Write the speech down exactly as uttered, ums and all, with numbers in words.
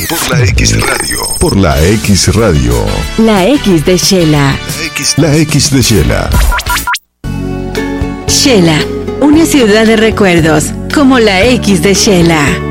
Por la X Radio. Por la X Radio. La X de Shela. La X. La X de Shela. Shela, una ciudad de recuerdos, como la X de Shela.